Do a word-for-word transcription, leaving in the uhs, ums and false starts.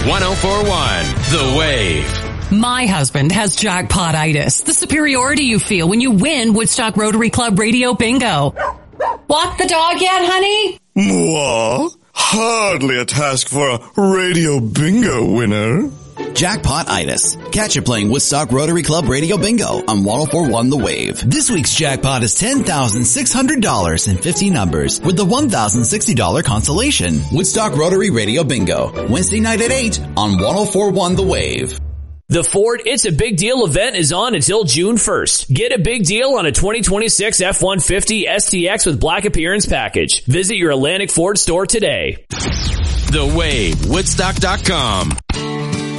one oh four point one The Wave. My husband has jackpot-itis, the superiority you feel when you win Woodstock Rotary Club Radio Bingo. Walk the dog yet, honey? Moi? Hardly a task for a Radio Bingo winner. Jackpot-itis. Catch it playing Woodstock Rotary Club Radio Bingo on one oh four point one The Wave. This week's jackpot is ten thousand six hundred dollars and fifty numbers with the one thousand sixty dollars consolation. Woodstock Rotary Radio Bingo. Wednesday night at eight on one oh four point one The Wave. The Ford It's a Big Deal event is on until June first. Get a big deal on a twenty twenty-six F one fifty S T X with black appearance package. Visit your Atlantic Ford store today. The Wave, Woodstock dot com.